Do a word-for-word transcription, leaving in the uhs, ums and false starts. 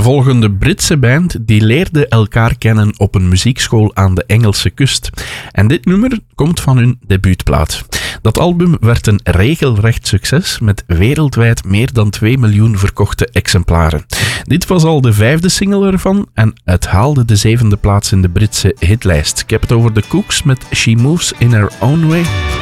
volgende Britse band die leerde elkaar kennen op een muziekschool aan de Engelse kust. En dit nummer komt van hun debuutplaat. Dat album werd een regelrecht succes met wereldwijd meer dan twee miljoen verkochte exemplaren. Dit was al de vijfde single ervan en het haalde de zevende plaats in de Britse hitlijst. Ik heb het over The Cooks met She Moves in Her Own Way.